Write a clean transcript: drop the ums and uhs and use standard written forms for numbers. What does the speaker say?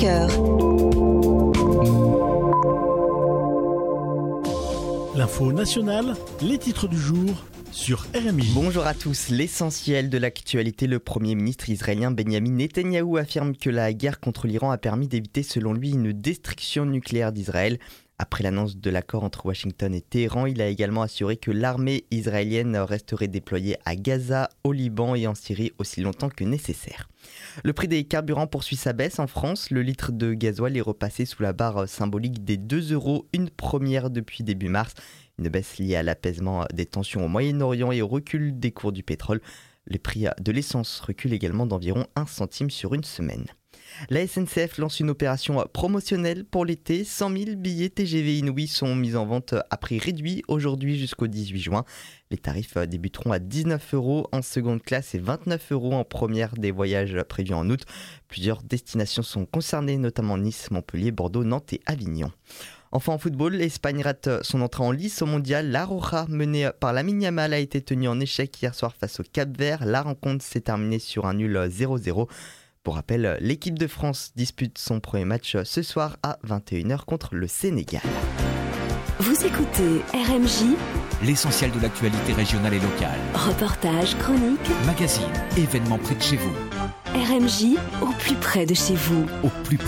cœur. L'info nationale, les titres du jour sur RMJ. Bonjour à tous, l'essentiel de l'actualité, le Premier ministre israélien Benjamin Netanyahou affirme que la guerre contre l'Iran a permis d'éviter selon lui une destruction nucléaire d'Israël. Après l'annonce de l'accord entre Washington et Téhéran, il a également assuré que l'armée israélienne resterait déployée à Gaza, au Liban et en Syrie aussi longtemps que nécessaire. Le prix des carburants poursuit sa baisse en France. Le litre de gasoil est repassé sous la barre symbolique des 2 €, une première depuis début mars. Une baisse liée à l'apaisement des tensions au Moyen-Orient et au recul des cours du pétrole. Les prix de l'essence reculent également d'environ 1 centime sur une semaine. La SNCF lance une opération promotionnelle pour l'été. 100 000 billets TGV Inouï sont mis en vente à prix réduit aujourd'hui jusqu'au 18 juin. Les tarifs débuteront à 19 € en seconde classe et 29 € en première des voyages prévus en août. Plusieurs destinations sont concernées, notamment Nice, Montpellier, Bordeaux, Nantes et Avignon. Enfin en football, l'Espagne rate son entrée en lice au mondial. La Roja, menée par Lamine Yamal, a été tenue en échec hier soir face au Cap-Vert. La rencontre s'est terminée sur un nul 0-0. Pour rappel, l'équipe de France dispute son premier match ce soir à 21 h contre le Sénégal. Vous écoutez RMJ, l'essentiel de l'actualité régionale et locale. reportages, chroniques, Magazine, événements près de chez vous. RMJ au plus près de chez vous. Au plus